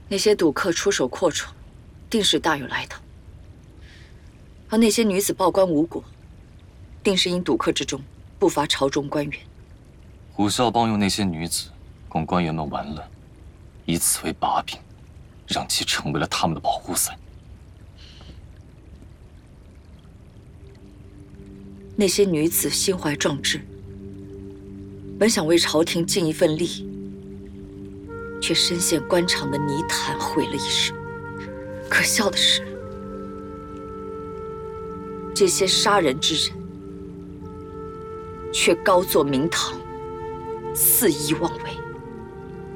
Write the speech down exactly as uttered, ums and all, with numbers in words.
那些赌客出手阔绰，定是大有来头；而那些女子报官无果，定是因赌客之中不乏朝中官员。 虎啸帮用那些女子供官员们玩乐，以此为把柄，让其成为了他们的保护伞。 那些女子心怀壮志，本想为朝廷尽一份力，却深陷官场的泥潭，毁了一生。可笑的是，这些杀人之人，却高坐明堂，肆意妄为。